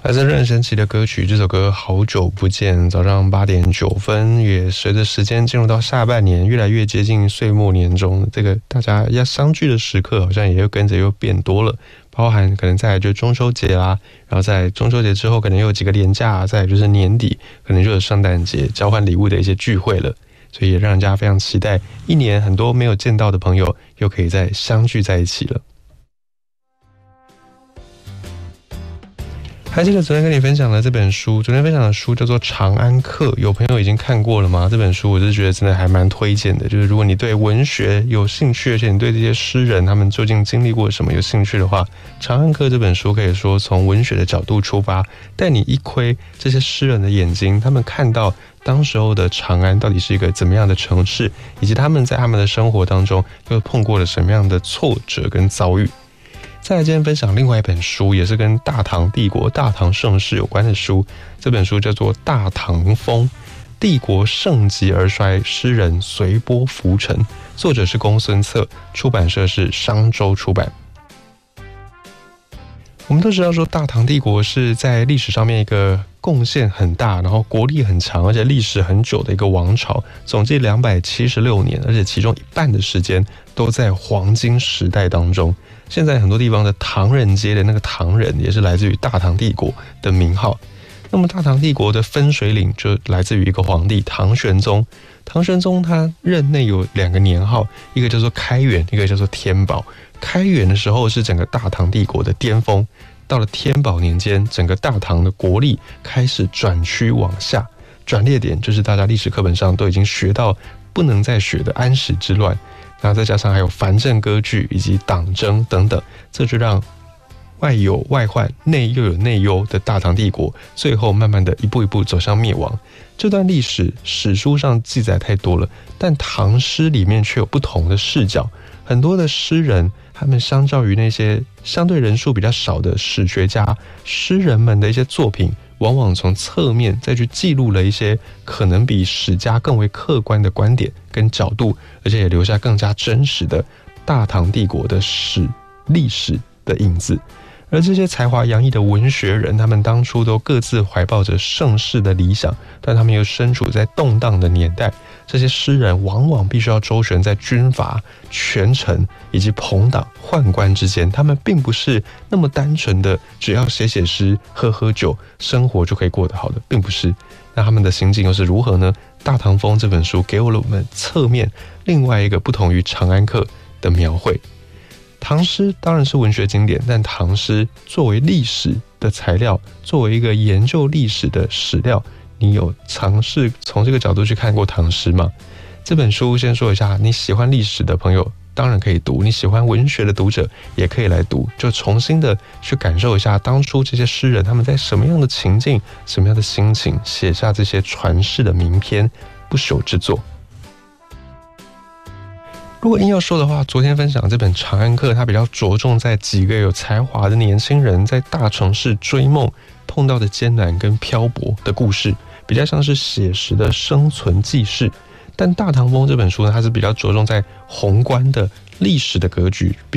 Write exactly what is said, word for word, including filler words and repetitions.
来自任贤齐的歌曲，这首歌好久不见。早上八点九分，也随着时间进入到下半年，越来越接近岁末年终，这个大家要相聚的时刻好像也又跟着又变多了，包含可能再来就中秋节啦，然后在中秋节之后可能又有几个连假，再来就是年底可能就有圣诞节交换礼物的一些聚会了，所以也让人家非常期待一年很多没有见到的朋友又可以再相聚在一起了。还记得昨天跟你分享的这本书，昨天分享的书叫做《长安客》，有朋友已经看过了吗？这本书我是觉得真的还蛮推荐的，就是如果你对文学有兴趣，而且你对这些诗人他们究竟经历过什么有兴趣的话，《长安客》这本书可以说从文学的角度出发，带你一窥这些诗人的眼睛，他们看到当时候的长安到底是一个怎么样的城市，以及他们在他们的生活当中又碰过了什么样的挫折跟遭遇。再来今天分享另外一本书，也是跟大唐帝国、大唐盛世有关的书。这本书叫做《大唐风》，帝国盛极而衰，诗人随波浮沉。作者是公孙策，出版社是商周出版。我们都知道说，大唐帝国是在历史上面一个贡献很大，然后国力很强，而且历史很久的一个王朝，总计两百七十六年，而且其中一半的时间都在黄金时代当中。现在很多地方的唐人街的那个唐人也是来自于大唐帝国的名号。那么大唐帝国的分水岭就来自于一个皇帝唐玄宗。唐玄宗他任内有两个年号，一个叫做开元，一个叫做天宝。开元的时候是整个大唐帝国的巅峰，到了天宝年间，整个大唐的国力开始转趋往下，转捩点就是大家历史课本上都已经学到不能再学的安史之乱。然后再加上还有藩镇割据以及党争等等，这就让外有外患、内又有内忧的大唐帝国，最后慢慢的一步一步走向灭亡。这段历史史书上记载太多了，但唐诗里面却有不同的视角。很多的诗人，他们相较于那些相对人数比较少的史学家，诗人们的一些作品，往往从侧面再去记录了一些可能比史家更为客观的观点跟角度，而且也留下更加真实的大唐帝国的史历史的影子。而这些才华洋溢的文学人，他们当初都各自怀抱着盛世的理想，但他们又身处在动荡的年代。这些诗人往往必须要周旋在军阀、权臣以及朋党、宦官之间，他们并不是那么单纯的只要写写诗、喝喝酒，生活就可以过得好的，并不是。那他们的心境又是如何呢？《大唐风》这本书给了我们侧面另外一个不同于《长安客》的描绘。唐诗当然是文学经典，但唐诗作为历史的材料，作为一个研究历史的史料，你有尝试从这个角度去看过唐诗吗？这本书先说一下，你喜欢历史的朋友当然可以读，你喜欢文学的读者也可以来读，就重新的去感受一下当初这些诗人他们在什么样的情境、什么样的心情写下这些传世的名篇、不朽之作。如果硬要说的话，昨天分享这本《长安客》，它比较着重在几个有才华的年轻人在大城市追梦碰到的艰难跟漂泊的故事，比较像是写实的生存记事。但《大唐风》这本书呢，它是比较着重在宏观的历史的格局，